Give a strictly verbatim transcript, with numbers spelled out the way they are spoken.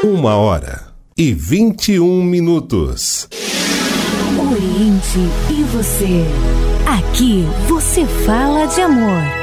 Uma hora e vinte e um minutos. Oriente e você. Aqui você fala de amor.